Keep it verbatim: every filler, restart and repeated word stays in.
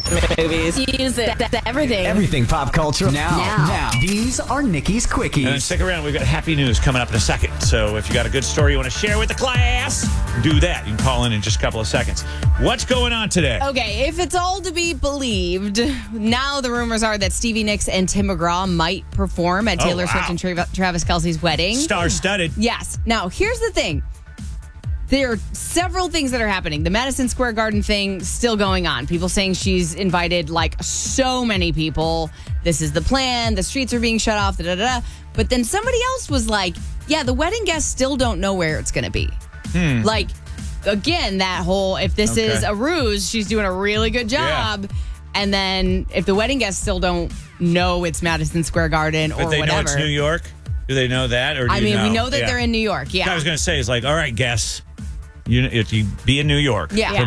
movies, music, everything. Everything pop culture. Now, Now. now. These are Nikki's And then Quickies. stick around. We've got happy news coming up in a second. So if you got a good story you want to share with the class, do that. You can call in in just a couple of seconds. What's going on today? Okay, if it's all to be believed, now the rumors are that Stevie Nicks and Tim McGraw might perform at Oh, Taylor wow. Swift and Tra- Travis Kelce's wedding. Star-studded. Yes. Now, here's the thing. There are several things that are happening. The Madison Square Garden thing still going on. People saying she's invited like so many people. This is the plan. The streets are being shut off. Da, da, da. But then somebody else was like, yeah, the wedding guests still don't know where it's going to be. Hmm. Like, again, that whole, if this Okay. is a ruse, she's doing a really good job. And then if the wedding guests still don't know it's Madison Square Garden But or they whatever. know it's New York? Do they know that? Or do I you mean, know? we know that Yeah. they're in New York. Yeah. I was going to say, it's like, all right, guess. You, if you be in New York. Yeah. for